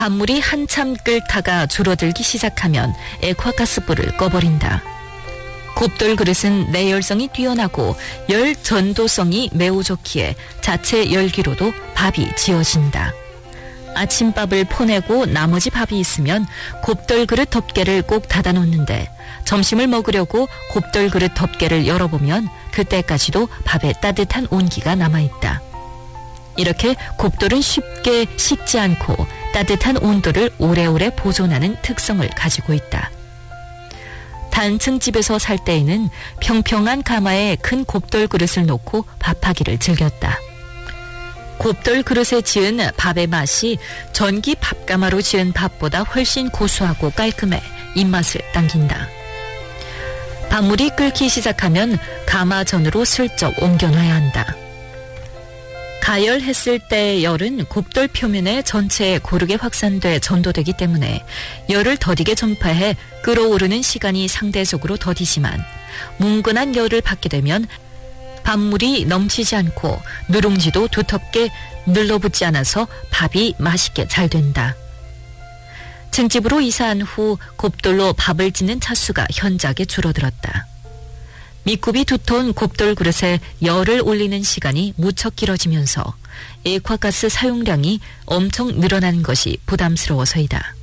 밥물이 한참 끓다가 줄어들기 시작하면 액화가스불을 꺼버린다. 곱돌 그릇은 내열성이 뛰어나고 열 전도성이 매우 좋기에 자체 열기로도 밥이 지어진다. 아침밥을 포내고 나머지 밥이 있으면 곱돌 그릇 덮개를 꼭 닫아놓는데 점심을 먹으려고 곱돌 그릇 덮개를 열어보면 그때까지도 밥에 따뜻한 온기가 남아있다. 이렇게 곱돌은 쉽게 식지 않고 따뜻한 온도를 오래오래 보존하는 특성을 가지고 있다. 단층 집에서 살 때에는 평평한 가마에 큰 곱돌 그릇을 놓고 밥하기를 즐겼다. 곱돌 그릇에 지은 밥의 맛이 전기 밥가마로 지은 밥보다 훨씬 고소하고 깔끔해 입맛을 당긴다. 밥물이 끓기 시작하면 가마 전으로 슬쩍 옮겨놔야 한다. 가열했을 때의 열은 곱돌 표면에 전체에 고르게 확산돼 전도되기 때문에 열을 더디게 전파해 끓어오르는 시간이 상대적으로 더디지만 뭉근한 열을 받게 되면 밥물이 넘치지 않고 누룽지도 두텁게 눌러붙지 않아서 밥이 맛있게 잘 된다. 층집으로 이사한 후 곱돌로 밥을 짓는 차수가 현저하게 줄어들었다. 밑굽이 두터운 곱돌 그릇에 열을 올리는 시간이 무척 길어지면서 액화가스 사용량이 엄청 늘어나는 것이 부담스러워서이다.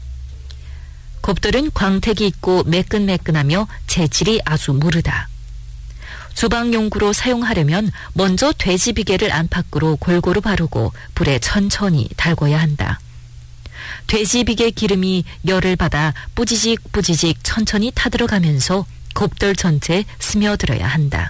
곱돌은 광택이 있고 매끈매끈하며 재질이 아주 무르다. 주방용구로 사용하려면 먼저 돼지 비계를 안팎으로 골고루 바르고 불에 천천히 달궈야 한다. 돼지 비계 기름이 열을 받아 뿌지직 뿌지직 천천히 타들어가면서 곱돌 전체에 스며들어야 한다.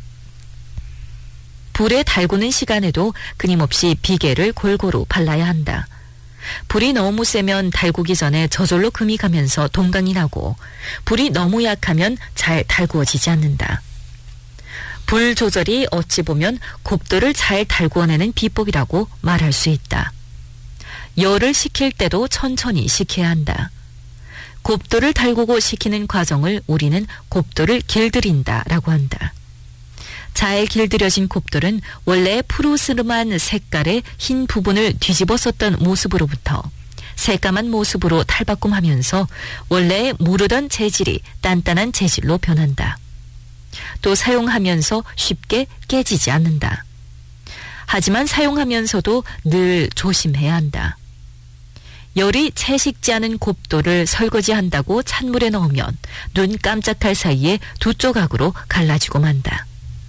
불에 달구는 시간에도 끊임없이 비계를 골고루 발라야 한다. 불이 너무 세면 달구기 전에 저절로 금이 가면서 동강이 나고 불이 너무 약하면 잘 달구어지지 않는다. 불 조절이 어찌 보면 곱돌을 잘 달구어내는 비법이라고 말할 수 있다. 열을 식힐 때도 천천히 식혀야 한다. 곱돌을 달구고 식히는 과정을 우리는 곱돌을 길들인다라고 한다. 잘 길들여진 곱돌은 원래 푸르스름한 색깔의 흰 부분을 뒤집어 썼던 모습으로부터 새까만 모습으로 탈바꿈하면서 원래 무르던 재질이 단단한 재질로 변한다. 또 사용하면서 쉽게 깨지지 않는다. 하지만 사용하면서도 늘 조심해야 한다. 열이 채 식지 않은 곱돌을 설거지한다고 찬물에 넣으면 눈 깜짝할 사이에 두 조각으로 갈라지고 만다.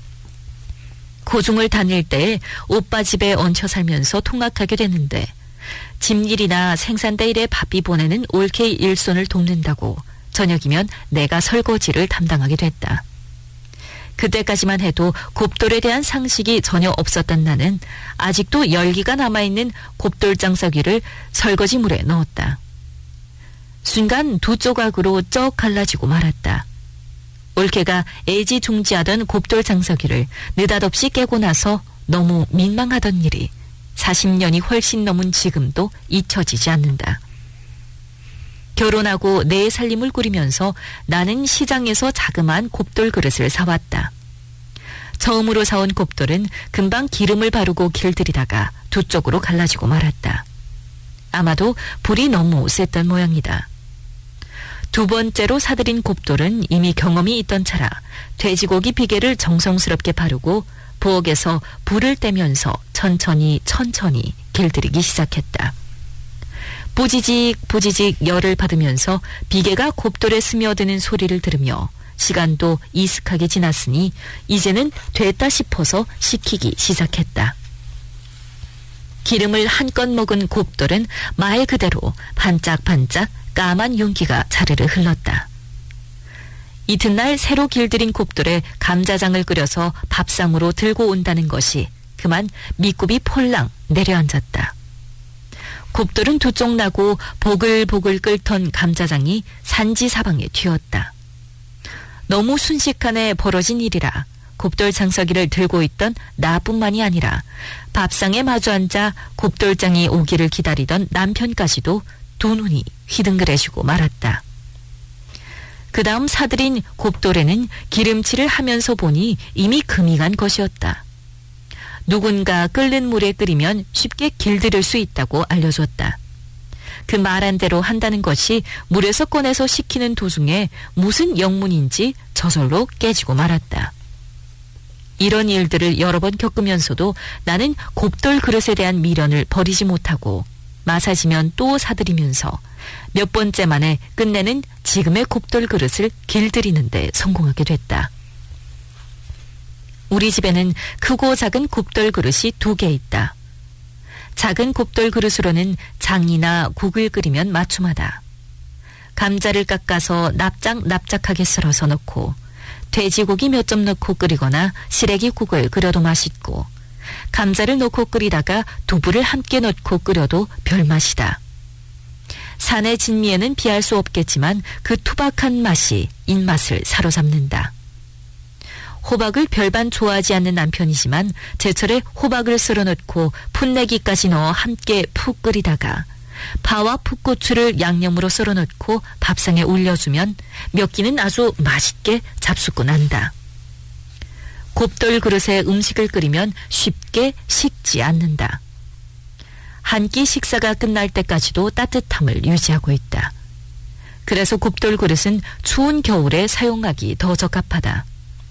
고중을 다닐 때 오빠 집에 얹혀 살면서 통학하게 됐는데 집일이나 생산대 일에 바삐 보내는 올케이 일손을 돕는다고 저녁이면 내가 설거지를 담당하게 됐다. 그때까지만 해도 곱돌에 대한 상식이 전혀 없었던 나는 아직도 열기가 남아있는 곱돌 장사귀를 설거지물에 넣었다. 순간 두 조각으로 쩍 갈라지고 말았다. 올케가 애지중지하던 곱돌 장사귀를 느닷없이 깨고 나서 너무 민망하던 일이 40년이 훨씬 넘은 지금도 잊혀지지 않는다. 결혼하고 내 살림을 꾸리면서 나는 시장에서 자그마한 곱돌 그릇을 사왔다. 처음으로 사온 곱돌은 금방 기름을 바르고 길들이다가 두 쪽으로 갈라지고 말았다. 아마도 불이 너무 셌던 모양이다. 두 번째로 사들인 곱돌은 이미 경험이 있던 차라 돼지고기 비계를 정성스럽게 바르고 부엌에서 불을 떼면서 천천히 길들이기 시작했다. 부지직 부지직 열을 받으면서 비계가 곱돌에 스며드는 소리를 들으며 시간도 이슥하게 지났으니 이제는 됐다 싶어서 식히기 시작했다. 기름을 한껏 먹은 곱돌은 말 그대로 반짝반짝 까만 윤기가 자르르 흘렀다. 이튿날 새로 길들인 곱돌에 감자장을 끓여서 밥상으로 들고 온다는 것이 그만 밑굽이 폴랑 내려앉았다. 곱돌은 두 쪽 나고 보글보글 끓던 감자장이 산지 사방에 튀었다. 너무 순식간에 벌어진 일이라 곱돌 장사기를 들고 있던 나뿐만이 아니라 밥상에 마주 앉아 곱돌장이 오기를 기다리던 남편까지도 두 눈이 휘둥그레지고 말았다. 그 다음 사들인 곱돌에는 기름칠을 하면서 보니 이미 금이 간 것이었다. 누군가 끓는 물에 끓이면 쉽게 길들일 수 있다고 알려줬다. 그 말한 대로 한다는 것이 물에서 꺼내서 식히는 도중에 무슨 영문인지 저절로 깨지고 말았다. 이런 일들을 여러 번 겪으면서도 나는 곱돌 그릇에 대한 미련을 버리지 못하고 마사지면 또 사들이면서 몇 번째 만에 끝내는 지금의 곱돌 그릇을 길들이는 데 성공하게 됐다. 우리 집에는 크고 작은 곱돌 그릇이 2개 있다. 작은 곱돌 그릇으로는 장이나 국을 끓이면 맞춤하다. 감자를 깎아서 납작하게 썰어서 넣고 돼지고기 몇 점 넣고 끓이거나 시래기 국을 끓여도 맛있고 감자를 넣고 끓이다가 두부를 함께 넣고 끓여도 별맛이다. 산의 진미에는 비할 수 없겠지만 그 투박한 맛이 입맛을 사로잡는다. 호박을 별반 좋아하지 않는 남편이지만 제철에 호박을 썰어 넣고 풋내기까지 넣어 함께 푹 끓이다가 파와 풋고추를 양념으로 썰어 넣고 밥상에 올려주면 몇 끼는 아주 맛있게 잡숫고 난다. 곱돌 그릇에 음식을 끓이면 쉽게 식지 않는다. 한 끼 식사가 끝날 때까지도 따뜻함을 유지하고 있다. 그래서 곱돌 그릇은 추운 겨울에 사용하기 더 적합하다.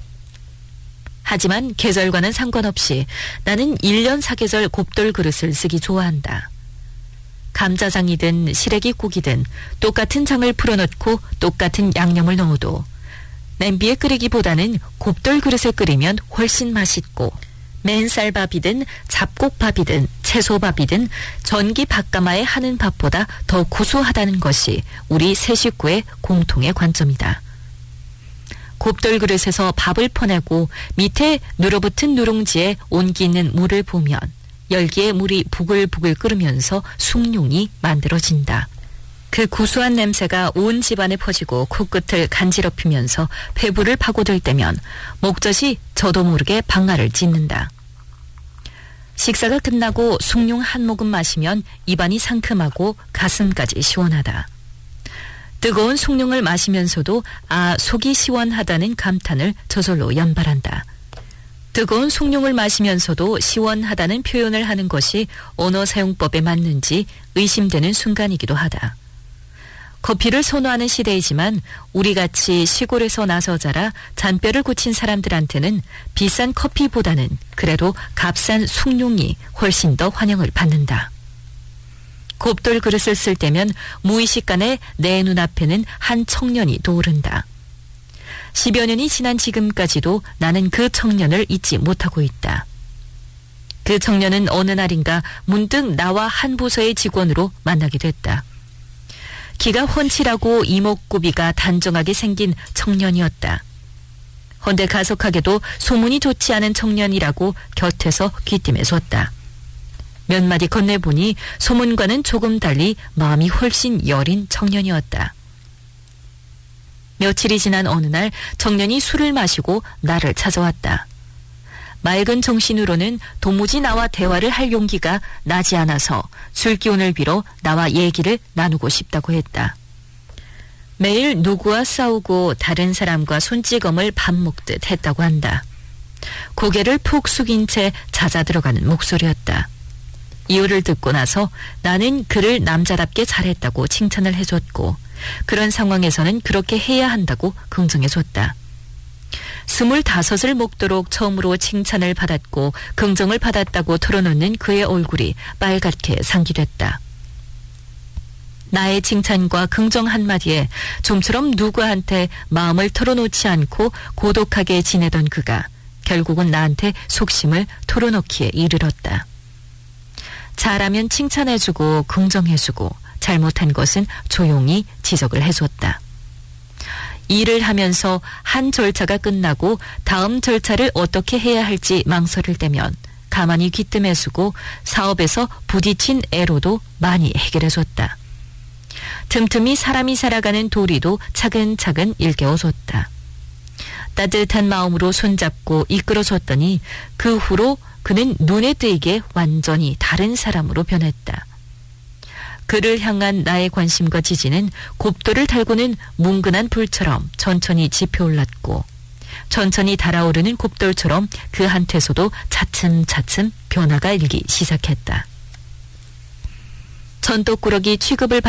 하지만 계절과는 상관없이 나는 1년 사계절 곱돌 그릇을 쓰기 좋아한다. 감자장이든 시래기국이든 똑같은 장을 풀어넣고 똑같은 양념을 넣어도 냄비에 끓이기보다는 곱돌 그릇에 끓이면 훨씬 맛있고 맨쌀밥이든 잡곡밥이든 채소밥이든 전기 밥가마에 하는 밥보다 더 고소하다는 것이 우리 세 식구의 공통의 관점이다. 곱돌 그릇에서 밥을 퍼내고 밑에 눌어붙은 누룽지에 온기 있는 물을 보면 열기에 물이 부글부글 끓으면서 숭늉이 만들어진다. 그 구수한 냄새가 온 집안에 퍼지고 코끝을 간지럽히면서 폐부를 파고들 때면 목젖이 저도 모르게 방아를 찢는다. 식사가 끝나고 숭늉 한 모금 마시면 입안이 상큼하고 가슴까지 시원하다. 뜨거운 숭늉을 마시면서도 속이 시원하다는 감탄을 저절로 연발한다. 뜨거운 숭늉을 마시면서도 시원하다는 표현을 하는 것이 언어 사용법에 맞는지 의심되는 순간이기도 하다. 커피를 선호하는 시대이지만 우리같이 시골에서 나서 자라 잔뼈를 고친 사람들한테는 비싼 커피보다는 그래도 값싼 숭늉이 훨씬 더 환영을 받는다. 곱돌 그릇을 쓸 때면 무의식간에 내 눈앞에는 한 청년이 떠오른다. 10여 년이 지난 지금까지도 나는 그 청년을 잊지 못하고 있다. 그 청년은 어느 날인가 문득 나와 한 부서의 직원으로 만나게 됐다. 키가 훤칠하고 이목구비가 단정하게 생긴 청년이었다. 헌데 가석하게도 소문이 좋지 않은 청년이라고 곁에서 귀띔해 줬다. 몇 마디 건네보니 소문과는 조금 달리 마음이 훨씬 여린 청년이었다. 며칠이 지난 어느 날 청년이 술을 마시고 나를 찾아왔다. 맑은 정신으로는 도무지 나와 대화를 할 용기가 나지 않아서 술기운을 빌어 나와 얘기를 나누고 싶다고 했다. 매일 누구와 싸우고 다른 사람과 손찌검을 밥 먹듯 했다고 한다. 고개를 푹 숙인 채 잦아 들어가는 목소리였다. 이유를 듣고 나서 나는 그를 남자답게 잘했다고 칭찬을 해줬고 그런 상황에서는 그렇게 해야 한다고 긍정해줬다. 25을 먹도록 처음으로 칭찬을 받았고 긍정을 받았다고 털어놓는 그의 얼굴이 빨갛게 상기됐다. 나의 칭찬과 긍정 한마디에 좀처럼 누구한테 마음을 털어놓지 않고 고독하게 지내던 그가 결국은 나한테 속심을 털어놓기에 이르렀다. 잘하면 칭찬해주고 긍정해주고 잘못한 것은 조용히 지적을 해줬다. 일을 하면서 한 절차가 끝나고 다음 절차를 어떻게 해야 할지 망설일 때면 가만히 귀뜸해주고 사업에서 부딪힌 애로도 많이 해결해줬다. 틈틈이 사람이 살아가는 도리도 차근차근 일깨워줬다. 따뜻한 마음으로 손잡고 이끌어줬더니 그 후로 그는 눈에 띄게 완전히 다른 사람으로 변했다. 그를 향한 나의 관심과 지지는 곱돌을 달구는 뭉근한 불처럼 천천히 지펴올랐고 천천히 달아오르는 곱돌처럼 그 한테서도 차츰차츰 변화가 일기 시작했다. 전독꾸러기 취급을